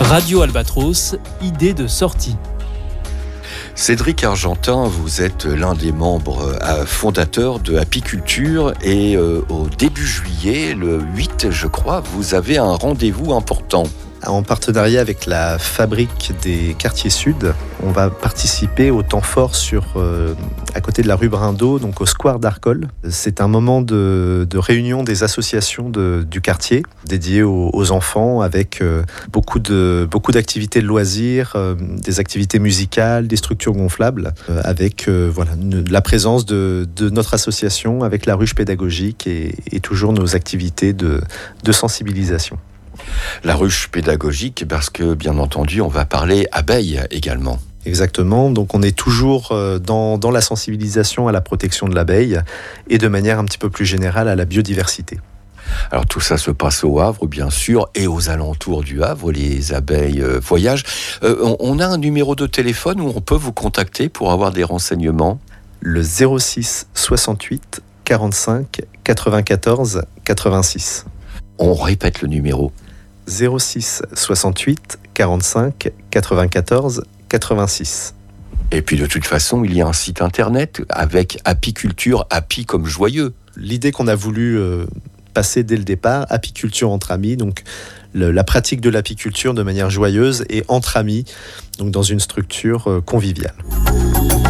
Radio Albatros, idée de sortie. Cédric Argentin, vous êtes l'un des membres fondateurs de Apiculture et au début juillet, le 8 je crois, vous avez un rendez-vous important. En partenariat avec la Fabrique des Quartiers Sud, on va participer au temps fort à côté de la rue Brindeau, donc au square d'Arcole. C'est un moment de réunion des associations du quartier, dédié aux enfants, avec beaucoup d'activités de loisirs, des activités musicales, des structures gonflables, avec la présence de notre association, avec la ruche pédagogique et toujours nos activités de sensibilisation. La ruche pédagogique, parce que bien entendu, on va parler abeilles également. Exactement, donc on est toujours dans la sensibilisation à la protection de l'abeille et de manière un petit peu plus générale à la biodiversité. Alors tout ça se passe au Havre, bien sûr, et aux alentours du Havre, les abeilles voyagent. On a un numéro de téléphone où on peut vous contacter pour avoir des renseignements. Le 06 68 45 94 86. On répète le numéro. 06 68 45 94 86. Et puis de toute façon, il y a un site internet avec apiculture, api comme joyeux. L'idée qu'on a voulu passer dès le départ, apiculture entre amis, donc la pratique de l'apiculture de manière joyeuse et entre amis, donc dans une structure conviviale.